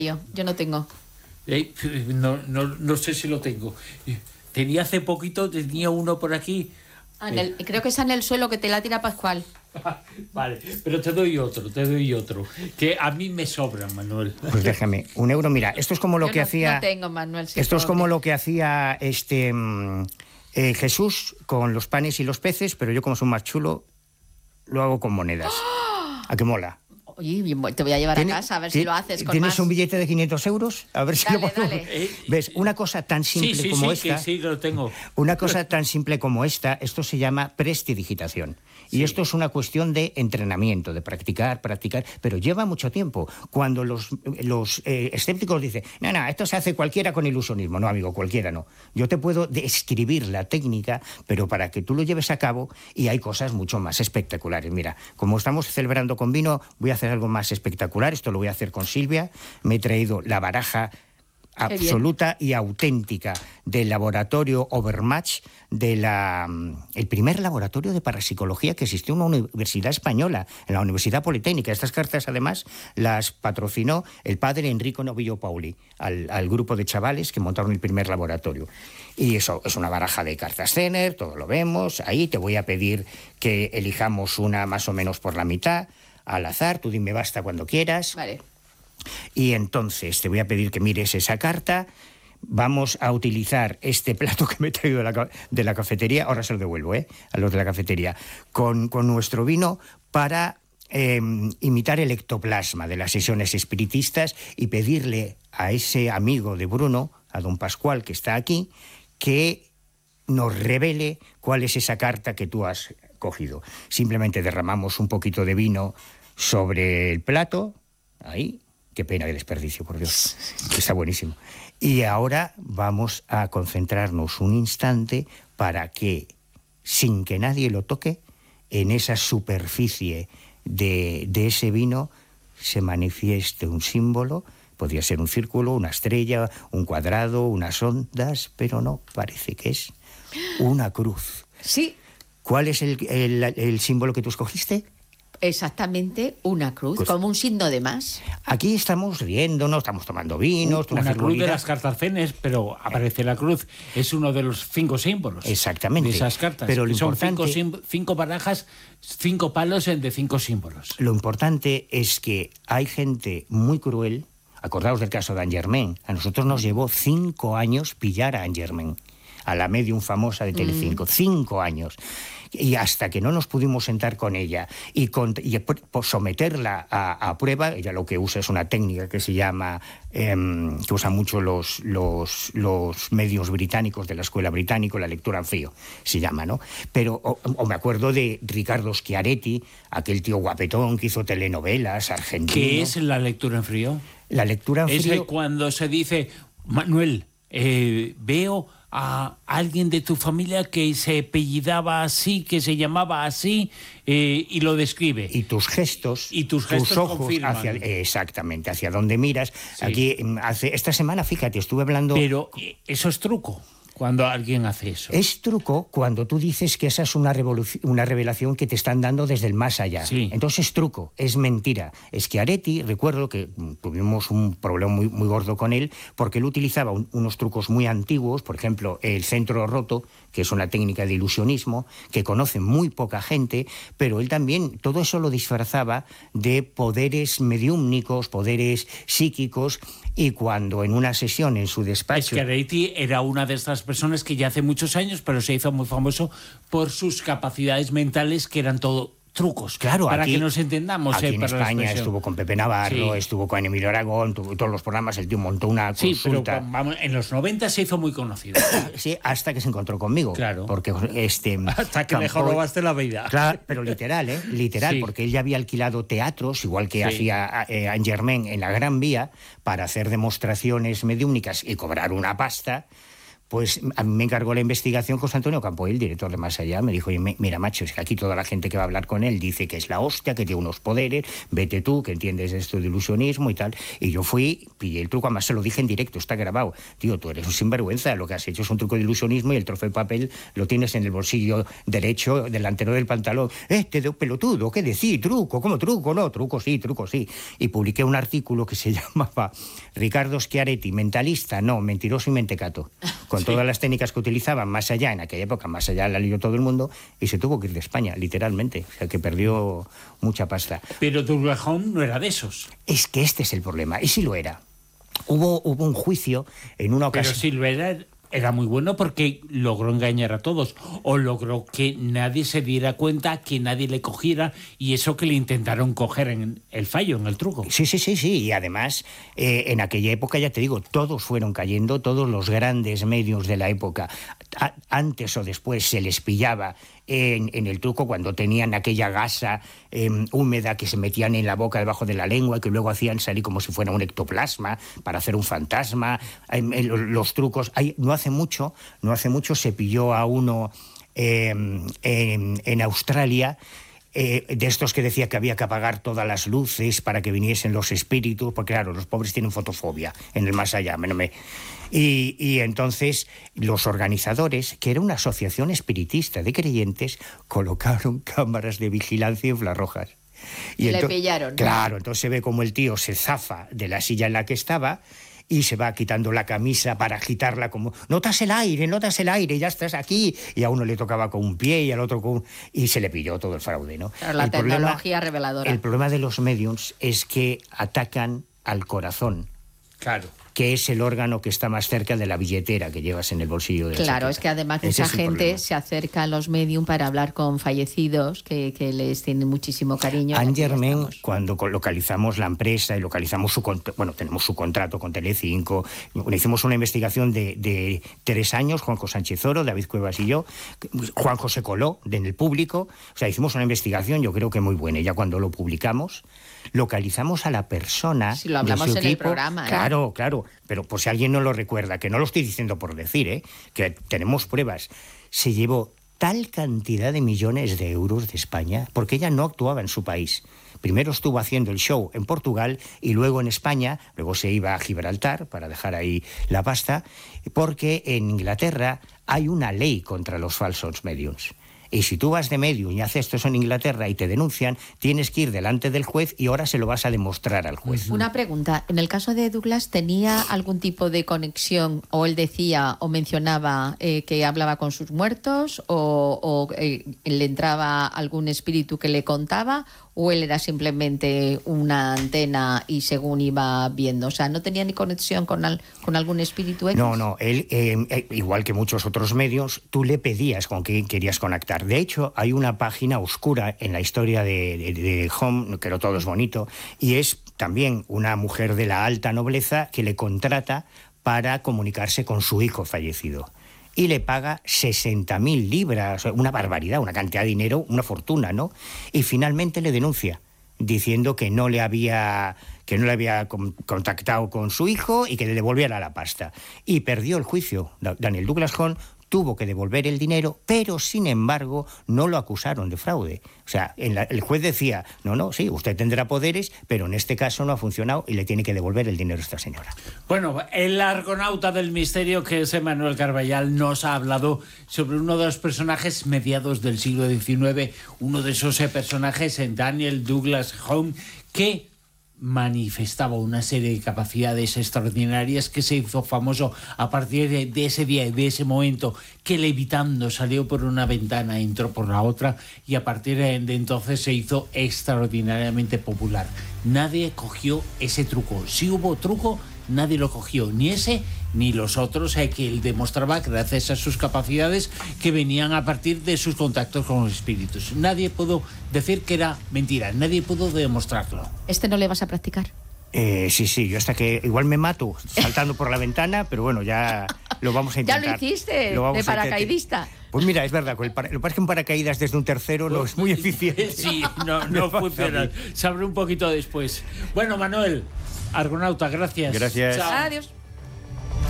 Yo no tengo. No sé si lo tengo. Tenía hace poquito, tenía uno por aquí. Creo que está en el suelo, que te la tira Pascual. Vale, pero te doy otro, que a mí me sobran, Manuel. Pues déjame, €1. Mira, esto es como lo Yo que no, hacía... No tengo, Manuel. Esto es como lo que hacía Jesús con los panes y los peces, pero yo como soy más chulo, lo hago con monedas. ¿A qué mola? Oye, te voy a llevar a casa a ver si lo haces con ¿Tienes más? un billete de €500? A ver si Dale, lo puedo... dale. ¿Ves? Una cosa tan simple como esta... Sí, lo tengo. Una cosa tan simple como esta, esto se llama prestidigitación. Y esto es una cuestión de entrenamiento, de practicar, pero lleva mucho tiempo. Cuando los escépticos dicen, no, esto se hace cualquiera con ilusionismo. No, amigo, cualquiera no. Yo te puedo describir la técnica, pero para que tú lo lleves a cabo, y hay cosas mucho más espectaculares. Mira, como estamos celebrando con vino, voy a hacer algo más espectacular. Esto lo voy a hacer con Silvia. Me he traído la baraja absoluta y auténtica del laboratorio Overmatch, el primer laboratorio de parapsicología que existió en una universidad española, en la Universidad Politécnica. Estas cartas, además, las patrocinó el padre Enrico Novillo Pauli, al grupo de chavales que montaron el primer laboratorio. Y eso es una baraja de cartas Zener, todo lo vemos. Ahí te voy a pedir que elijamos una más o menos por la mitad, al azar. Tú dime basta cuando quieras. Vale. Y entonces te voy a pedir que mires esa carta. Vamos a utilizar este plato que me he traído de la cafetería, ahora se lo devuelvo, a los de la cafetería, con nuestro vino para imitar el ectoplasma de las sesiones espiritistas y pedirle a ese amigo de Bruno, a don Pascual, que está aquí, que nos revele cuál es esa carta que tú has cogido. Simplemente derramamos un poquito de vino sobre el plato, ahí. Qué pena, qué desperdicio, por Dios. Está buenísimo. Y ahora vamos a concentrarnos un instante para que, sin que nadie lo toque, en esa superficie de ese vino se manifieste un símbolo. Podría ser un círculo, una estrella, un cuadrado, unas ondas, pero no, parece que es una cruz. Sí. ¿Cuál es el símbolo que tú escogiste? Exactamente, una cruz, Pues, como un signo de más. Aquí estamos riéndonos, estamos tomando vinos, una cruz de las cartas Zener, pero aparece la cruz. Es uno de los 5 símbolos. Exactamente. De esas cartas. Pero lo son importante, 5 barajas, 5 palos de 5 símbolos. Lo importante es que hay gente muy cruel. Acordaos del caso de Anne Germain. A nosotros nos llevó 5 años pillar a Anne Germain, a la medium famosa de Telecinco. 5 años. Y hasta que no nos pudimos sentar con ella y someterla a prueba, ella lo que usa es una técnica que se llama, que usan mucho los medios británicos de la escuela británica, la lectura en frío, se llama, ¿no? Pero me acuerdo de Ricardo Schiaretti, aquel tío guapetón que hizo telenovelas argentino. ¿Qué es la lectura en frío? La lectura en frío... Es cuando se dice, Manuel, veo a alguien de tu familia que se apellidaba así, que se llamaba así, y lo describe. Y tus gestos, tus ojos confirman. Exactamente, hacia donde miras. Sí. Aquí, esta semana, fíjate, estuve hablando... Pero eso es truco, cuando alguien hace eso. Es truco cuando tú dices que esa es una revelación que te están dando desde el más allá. Sí. Entonces es truco, es mentira. Schiaretti, recuerdo que tuvimos un problema muy, muy gordo con él, porque él utilizaba unos trucos muy antiguos, por ejemplo, el centro roto, que es una técnica de ilusionismo, que conoce muy poca gente, pero él también todo eso lo disfrazaba de poderes mediúmnicos, poderes psíquicos, y cuando en una sesión en su despacho... Schiaretti era una de estas personas que ya hace muchos años, pero se hizo muy famoso por sus capacidades mentales, que eran todo trucos. Claro, para aquí, que nos entendamos. Aquí en España estuvo con Pepe Navarro, sí. Estuvo con Emilio Aragón, tuvo todos los programas, el tío montó una consulta. Sí, pero vamos, en los 90 se hizo muy conocido. Sí, hasta que se encontró conmigo. Claro. Porque hasta que mejor robaste la vida. Claro, pero literal, literal, sí. Porque él ya había alquilado teatros, igual que hacía Anne Germain en la Gran Vía, para hacer demostraciones mediúnicas y cobrar una pasta. pues a mí me encargó la investigación José Antonio Campoy, el director de Más Allá. Me dijo, oye, mira, macho, es que aquí toda la gente que va a hablar con él dice que es la hostia, que tiene unos poderes, vete tú, que entiendes esto de ilusionismo y tal. Y yo fui, pillé el truco, además se lo dije en directo, está grabado. Tío, tú eres un sinvergüenza, lo que has hecho es un truco de ilusionismo y el trozo de papel lo tienes en el bolsillo derecho, delantero del pantalón. Te doy pelotudo, ¿qué decir? Truco, ¿cómo truco? No, truco sí, truco sí. Y publiqué un artículo que se llamaba Ricardo Schiaretti, mentalista, no, mentiroso y mentecato. Con todas las técnicas que utilizaban Más Allá, en aquella época Más Allá la leyó todo el mundo y se tuvo que ir de España, literalmente. O sea, que perdió mucha pasta. Pero Douglas Home no era de esos. Es que este es el problema, y sí lo era. Hubo un juicio en una ocasión... Pero si lo era muy bueno porque logró engañar a todos, o logró que nadie se diera cuenta, que nadie le cogiera, y eso que le intentaron coger en el fallo, en el truco. Sí, y además en aquella época, ya te digo, todos fueron cayendo, todos los grandes medios de la época, antes o después se les pillaba en el truco cuando tenían aquella gasa húmeda que se metían en la boca debajo de la lengua y que luego hacían salir como si fuera un ectoplasma para hacer un fantasma. Los trucos, no hace mucho se pilló a uno en Australia, de estos que decía que había que apagar todas las luces para que viniesen los espíritus, porque claro, los pobres tienen fotofobia en el Más Allá. Y entonces los organizadores, que era una asociación espiritista de creyentes, colocaron cámaras de vigilancia infrarrojas. Y le pillaron. Claro, entonces se ve como el tío se zafa de la silla en la que estaba y se va quitando la camisa para agitarla como notas el aire, ya estás aquí, y a uno le tocaba con un pie y al otro con... y se le pilló todo el fraude, ¿no? Pero la tecnología reveladora. El problema de los mediums es que atacan al corazón. Claro. Que es el órgano que está más cerca de la billetera que llevas en el bolsillo de la Claro, chaqueta. es que además mucha gente se acerca a los medium para hablar con fallecidos que les tienen muchísimo cariño. Angermen, cuando localizamos la empresa y localizamos tenemos su contrato con Telecinco, hicimos una investigación de 3 años, Juanjo Sánchez Oro, David Cuevas y yo. Juanjo se coló en el público, o sea, hicimos una investigación, yo creo que muy buena, y ya cuando lo publicamos, localizamos a la persona. Si lo hablamos de su en equipo, el programa. Claro, pero por si alguien no lo recuerda, que no lo estoy diciendo por decir, que tenemos pruebas, se llevó tal cantidad de millones de euros de España, porque ella no actuaba en su país. Primero estuvo haciendo el show en Portugal y luego en España, luego se iba a Gibraltar para dejar ahí la pasta, porque en Inglaterra hay una ley contra los falsos mediums. Y si tú vas de medium y haces esto en Inglaterra y te denuncian, tienes que ir delante del juez y ahora se lo vas a demostrar al juez. Una pregunta, en el caso de Douglas, ¿tenía algún tipo de conexión, o él decía o mencionaba que hablaba con sus muertos, o le entraba algún espíritu que le contaba, o él era simplemente una antena y según iba viendo? O sea, ¿no tenía ni conexión con algún espíritu X? No, él, igual que muchos otros medios, tú le pedías con quién querías conectar. De hecho, hay una página oscura en la historia de Home, que no todo es bonito, y es también una mujer de la alta nobleza que le contrata para comunicarse con su hijo fallecido. Y le paga 60.000 libras, una barbaridad, una cantidad de dinero, una fortuna, ¿no? Y finalmente le denuncia, diciendo que no le había contactado con su hijo y que le devolviera la pasta. Y perdió el juicio. Daniel Douglas Home tuvo que devolver el dinero, pero sin embargo no lo acusaron de fraude. O sea, el juez decía, no, sí, usted tendrá poderes, pero en este caso no ha funcionado y le tiene que devolver el dinero a esta señora. Bueno, el argonauta del misterio, que es Emmanuel Carballal, nos ha hablado sobre uno de los personajes mediados del siglo XIX, uno de esos personajes en Daniel Douglas Home, que manifestaba una serie de capacidades extraordinarias, que se hizo famoso a partir de ese día y de ese momento, que levitando salió por una ventana, entró por la otra, y a partir de entonces se hizo extraordinariamente popular. Nadie cogió ese truco. Si hubo truco, nadie lo cogió, ni ese ni los otros, que él demostraba gracias a sus capacidades que venían a partir de sus contactos con los espíritus. Nadie pudo decir que era mentira, nadie pudo demostrarlo. ¿Este no le vas a practicar? Sí, yo hasta que igual me mato saltando por la ventana, pero bueno, ya lo vamos a intentar. Ya lo hiciste, de paracaidista. Pues mira, es verdad, lo que pasa es que un paracaídas desde un tercero no es muy eficiente. Sí, no funciona. Se abre un poquito después. Bueno, Manuel, argonauta, gracias. Gracias. Chao. Adiós.